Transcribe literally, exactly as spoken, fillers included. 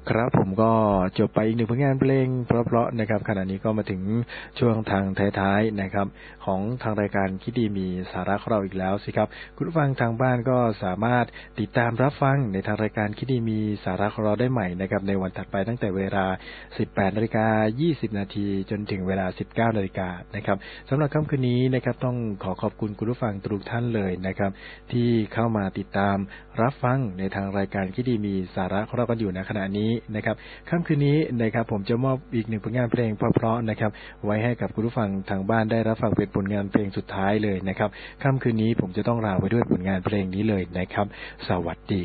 ครับผมก็จบไปอีกหนึ่งผลงานเพลงเพราะๆนะครับขณะนี้ก็มาถึงช่วงทางท้ายๆนะครับของทางรายการคิดดีมีสาระของเราอีกแล้วสิครับคุณผู้ฟังทางบ้านก็สามารถติดตามรับฟังในทางรายการคิดดีมีสาระของเราได้ใหม่นะครับในวันถัดไปตั้งแต่เวลา สิบแปดนาฬิกายี่สิบนาทีจนถึงเวลา สิบเก้านาฬิกานะครับสำหรับค่ำคืนนี้นะครับต้องขอขอบคุณคุณผู้ฟังทุกท่านเลยนะครับที่เข้ามาติดตามรับฟังในทางรายการคิดดีมีสาระของเรากันอยู่ในขณะนี้นะครับค่ำคืนนี้นะครับผมจะมอบอีกหนึ่งผลงานเพลงเพราะๆนะครับไว้ให้กับคุณผู้ฟังทางบ้านได้รับฟังเป็นผลงานเพลงสุดท้ายเลยนะครับค่ำคืนนี้ผมจะต้องลาไปด้วยผลงานเพลงนี้เลยนะครับสวัสดี